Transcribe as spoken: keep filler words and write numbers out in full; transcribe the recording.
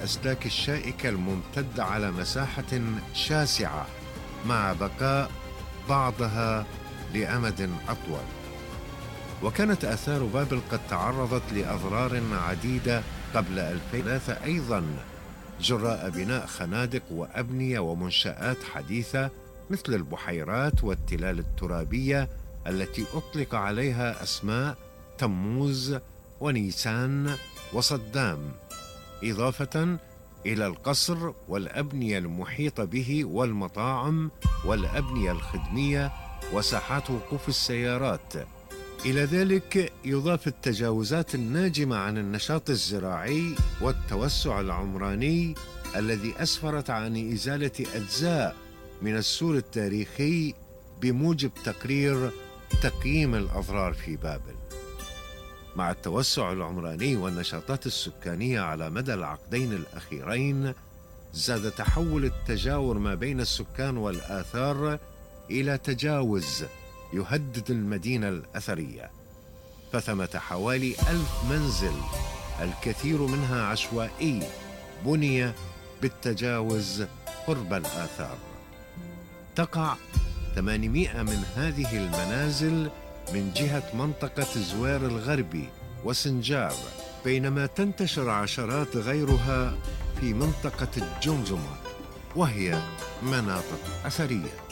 الأسلاك الشائكة الممتدة على مساحة شاسعة، مع بقاء بعضها لأمد أطول. وكانت آثار بابل قد تعرضت لأضرار عديدة قبل ألفين وثلاثة أيضاً، جراء بناء خنادق وأبنية ومنشآت حديثة مثل البحيرات والتلال الترابية التي أطلق عليها أسماء تموز ونيسان وصدام، إضافة إلى القصر والأبنية المحيطة به والمطاعم والأبنية الخدمية وساحات وقوف السيارات. إلى ذلك يضاف التجاوزات الناجمة عن النشاط الزراعي والتوسع العمراني الذي أسفرت عن إزالة أجزاء من السور التاريخي بموجب تقرير تقييم الأضرار في بابل. مع التوسع العمراني والنشاطات السكانية على مدى العقدين الأخيرين، زاد تحول التجاور ما بين السكان والآثار إلى تجاوز يهدد المدينة الأثرية، فثمة حوالي ألف منزل، الكثير منها عشوائي، بني بالتجاوز قرب الآثار. تقع ثمانمائة من هذه المنازل من جهة منطقة زوير الغربي وسنجار، بينما تنتشر عشرات غيرها في منطقة الجمجمة، وهي مناطق أثرية.